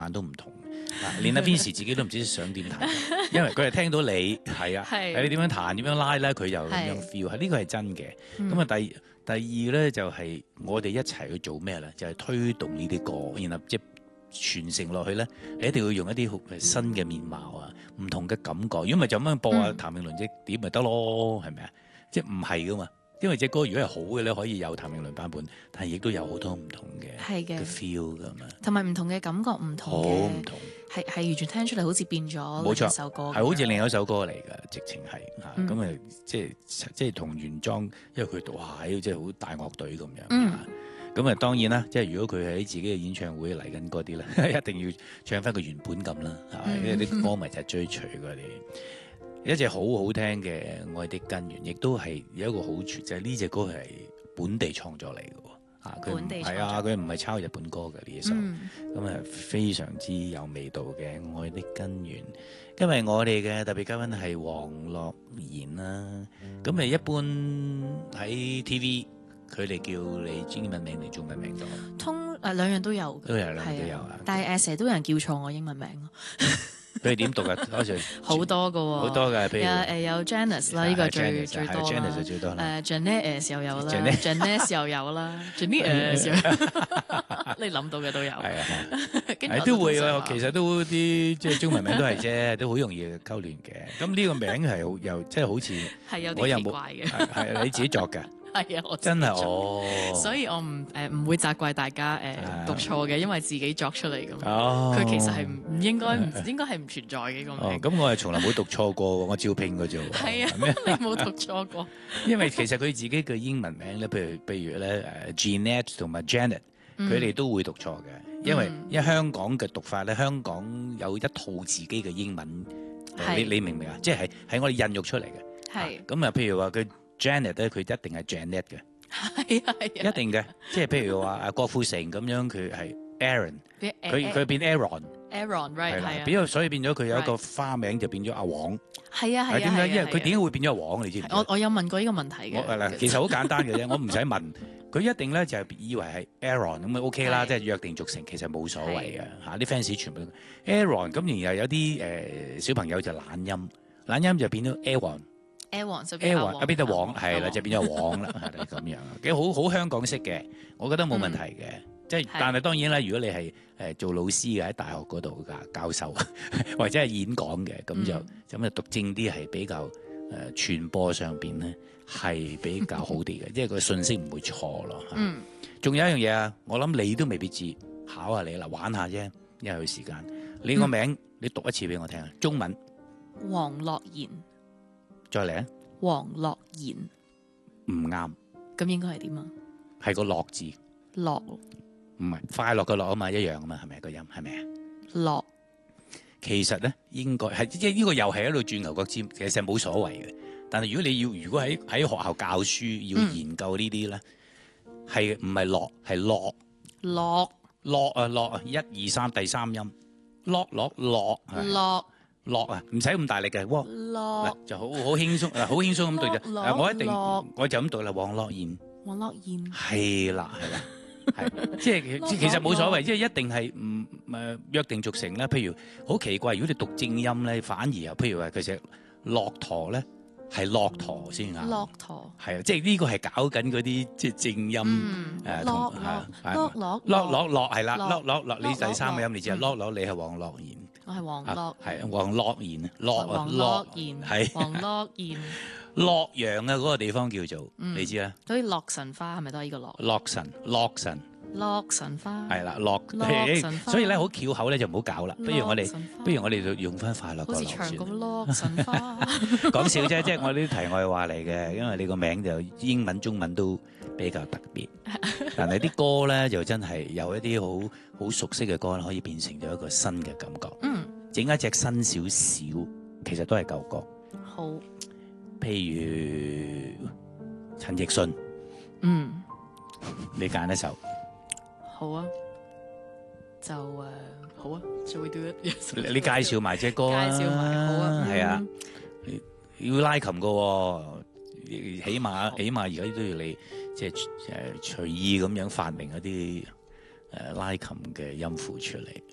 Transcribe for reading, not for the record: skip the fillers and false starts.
都唔同，連阿 Vincy 自己都唔知想點彈，因為佢係聽到你係啊，你點樣彈點樣拉咧，佢又咁樣 feel， 係呢個係真嘅。咁啊第二咧就係我哋一齊去做咩咧？就係推動呢啲歌，然後即係傳承落去咧，你一定要用一啲新嘅面貌啊，唔同嘅感覺。如果唔係就咁樣播下譚詠麟隻碟咪得咯，係咪啊？即係唔係噶嘛？因為隻歌如果係好嘅咧，可以有譚詠麟版本，但係亦都有好多唔同嘅 feel 噶嘛， 同埋唔同嘅感覺，唔同嘅，好唔同，係完全聽出嚟好似變咗冇錯，一首歌， 係好似另一首歌嚟㗎，直情係嚇咁啊！即係同原裝，因為佢讀下即係好大樂隊咁樣。咁啊，當然啦，即係如果佢喺自己嘅演唱會嚟緊嗰啲咧，一定要唱翻個原本咁啦，係咪？因為啲歌迷就係追隨嗰啲。一隻好好聽嘅《愛的根源》，亦都係有一個好處，就係呢隻歌係本地創作嚟嘅喎，佢係佢唔係抄日本歌嘅呢一首，咁啊非常之有味道嘅《愛的根源》。今日我哋嘅特別嘉賓係黃樂妍啦，咁啊一般喺 TV 佢哋叫你英文名定中文名多？ 兩樣都有， 兩樣都有啊。 但係成日都有人叫錯我英文名咯。 佢哋點讀啊？ 好多㗎喎，好多嘅，譬如有 Janice 啦，呢個最多啦。 Janice 就最多啦。 Janice 又有啦 ，Janice 又有啦 ，Janice 你諗到嘅都有。係啊， 都會啊。其實都啲即係中文名都係啫，都好容易溝亂嘅。咁呢個名係又即係好似係有啲奇怪嘅。 係你自己作嘅。 係啊，我真係所以我唔會責怪大家讀錯嘅，因為自己作出嚟㗎嘛。佢其實係唔應該係唔存在嘅個名。 咁我係從來冇讀錯過，我照拼嘅啫。 係啊，你冇讀錯過。 因為其實佢自己嘅英文名咧，譬如咧Jeanette 同埋 Janet，佢哋都會讀錯嘅，因為香港嘅讀法咧，香港有一套自己嘅英文，你明唔明啊？即係我哋孕育出嚟嘅。係。咁啊，譬如話佢。Janet 咧，佢一定係 Janet 嘅，係啊，一定嘅。即係譬如話郭富城咁樣，佢係 Aaron，佢變 Aaron，Aaron right 係啊， 變咗所以變咗佢有一個花名就變咗阿黃。 係啊係啊， 點解？因為佢點解會變咗阿黃？你知唔知？ 我有問過呢個問題嘅。 嗱，其實好簡單嘅啫，我唔使問，佢一定咧就係以為係 Aaron 咁啊 OK 啦，即係約定俗成，其實冇所謂嘅嚇。啲 fans 全部都 Aaron，咁然後有啲小朋友就懶音就變咗 Aaron。 就變咗黃，係啦，就變咗黃啦，係咁樣，幾好香港式嘅，我覺得冇問題嘅。即係，但係當然啦，如果你係做老師嘅喺大學嗰度教授，或者係演講嘅，咁就讀正啲係比較傳播上邊咧係比較好啲嘅，即係個信息唔會錯咯。仲有一樣嘢啊，我諗你都未必知，考下你啦，玩下啫，因為有時間。你個名你讀一次俾我聽啊，中文。 黃樂妍。 再嚟啊！ 黃樂妍唔啱， 咁應該係點啊？ 係個樂字， 樂唔係快樂嘅樂啊嘛，一樣啊嘛，係咪個音？係咪啊？ 樂其實咧應該係即係呢個又係喺度轉牛角尖，其實冇所謂嘅。但係如果喺學校教書要研究呢啲咧，係唔係樂係樂啊！一二三第三音，樂啊，唔使咁大力嘅，樂就好輕鬆，好輕鬆咁讀啫。我一定我就咁讀啦，黃樂妍係啦，係即係其實冇所謂，即係一定係約定俗成啦。譬如好奇怪，如果你讀正音咧，反而又譬如話佢寫駱駝咧，係駱駝先啊。駱駝係啊，即係呢個係搞緊嗰啲即係正音誒，樂係啦，樂你第三個音你知啊，樂你係黃樂妍。 我係黃樂， 係黃樂妍， 黃樂妍係黃樂妍。 洛陽啊，嗰個地方叫做，你知啊？ 好似洛神花係咪都係呢個洛？洛神花係啦，所以咧好翹口咧就唔好搞啦。不如我哋就用翻快樂個樂。好似長咁洛神花。 講笑啫，即係我呢啲題外話嚟嘅，因為你個名就英文、中文都比較特別。但係啲歌咧就真係有一啲好熟悉嘅歌，可以變成咗一個新嘅感覺。整一隻新少少，其實都係舊歌。 好， 譬如陳奕迅，你揀一首。 好啊，就好啊，就會 do it。 你介紹埋隻歌啊， 介紹埋好啊， 係啊，要拉琴噶，起碼而家都要你即係隨意咁樣發明一啲拉琴嘅音符出嚟。